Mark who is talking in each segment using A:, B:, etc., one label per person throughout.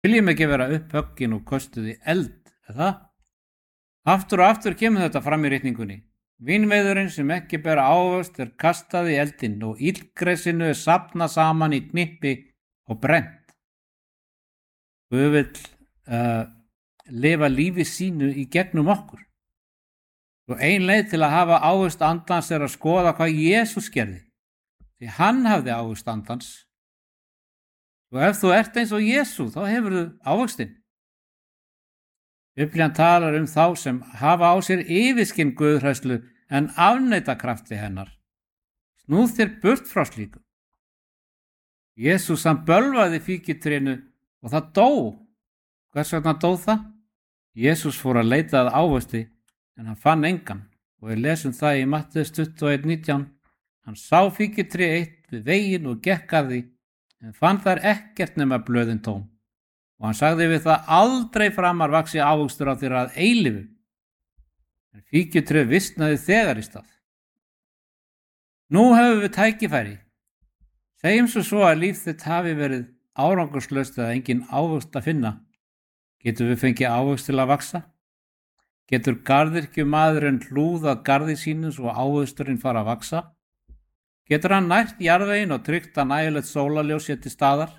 A: Viljum ekki vera upphöggin og köstuð í eld, eða? Aftur og aftur kemur þetta fram í ritningunni. Vínveiðurinn sem ekki bera ávöxt kastað í eldinn og illgresinu safnað saman í knippi og brennt. Guð vill lifa lífi sínu í gegnum okkur. Og ein leið til að hafa ávöxt andans að skoða hvað Jesús gerði. Því hann hafði ávöxt andans. Og ef þú ert eins og Jesú, þá hefurðu ávöxtinn. Biblían talar þá sem hafa á sér yfirskinn guðhræðslu en afneita krafti hennar. Snúð þér burt frá slíku. Jesús hann bölvaði fíkjutrénu og það dó. Hvers vegna dó það? Jesús fór að leita að ávöxti en hann fann engan og við lesum það í Mattheus 21:19. Hann sá fíkjutré eitt við veginn og gekk að því en fann þar ekkert nema blöðin tóm. Og hann sagði við það aldrei framar vaxi ávöxtur á þér að eilífu. En fíkjutré vistnaði þegar í stað. Nú höfum við tækifæri. Segjum svo að líf þitt hafi verið árangurslaust eða engin ávöxt að finna. Getum við fengið ávöxt til að vaxa? Getur garðyrkjumaðurinn hlúðað garði sínu svo ávöxturinn fara að vaxa? Getur hann nært jarðveginn og tryggt að nægilegt sólarljós sé til staðar?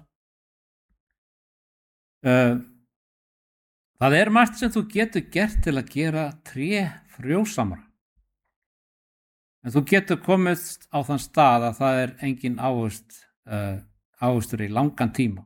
A: Það margt sem þú getur gert til að gera tré frjósamara. En þú getur komist á þann stað að það engin ávöxtur í langan tíma.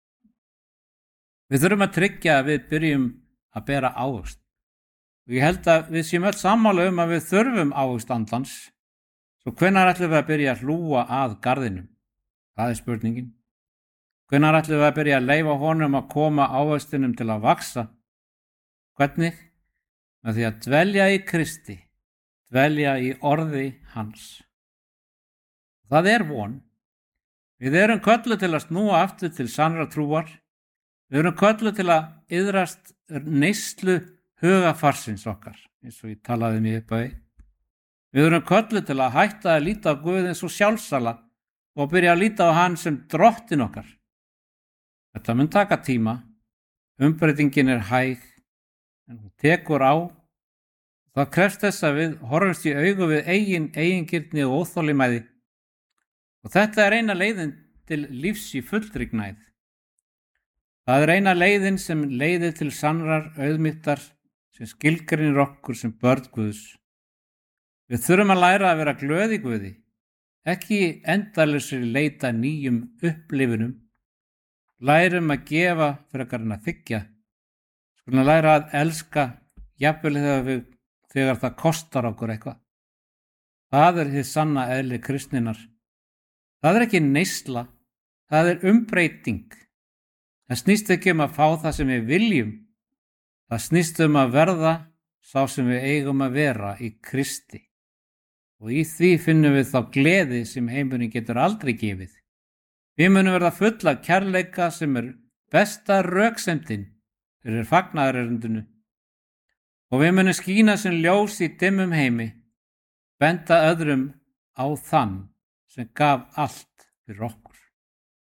A: Við þurfum að tryggja að við byrjum að bera ávöxt. Og ég held að við séum öll sammála að við þurfum ávöxt andans. Svo hvenær ætlum við að byrja að hlúa að garðinum? Það spurningin. Hvenær ætlum við að byrja að leyfa honum að koma ávöxtinum til að vaxa? Hvernig? Með því að dvelja í Kristi, dvelja í orði hans. Það von. Við erum kölluð til að snúa aftur til sannrar trúar. Við erum kölluð til að iðrast neyslu hugafarsins okkar, eins og ég talaði mér upp á því. Við erum kölluð til að hætta að líta á Guð eins og sjálfsala og byrja að líta á hann sem drottin okkar. Þetta mun taka tíma, umbreytingin hæg, en hún tekur á. Það krefst þess að við horfumst í augu við eigingirni og óþolinmæði. Og þetta eina leiðin til lífs í fullri gnægð. Það eina leiðin sem leiðir til sannrar auðmýktar sem skilgreinir okkur sem börn Guðs. Við þurfum að læra að vera glöð í Guði, ekki endalausri leita nýjum upplifunum. Lærum að gefa frekar en að þiggja. Skulum læra að elska jafnvel þegar það kostar okkur eitthvað. Það hið sanna eðli kristninnar. Það ekki neysla, það umbreyting. Það snýst ekki að fá það sem við viljum. Það snýst að verða sá sem við eigum að vera í Kristi. Og í því finnum við þá gleði sem heimurinn getur aldrei gefið. Við munum verða full af kærleika sem besta röksemdin fyrir fagnaðarerindinu. Og við munum skína sem ljós í dimmum heimi, benda öðrum á þann sem gaf allt fyrir okkur.